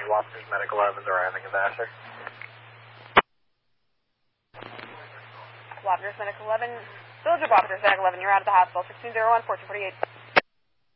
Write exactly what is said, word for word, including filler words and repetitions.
Wapner's Medical eleven arriving at Vassar. Wapner's Medical eleven, Village of Wapner's Medical eleven, you're out of the hospital, sixteen oh one, fourteen forty-eight.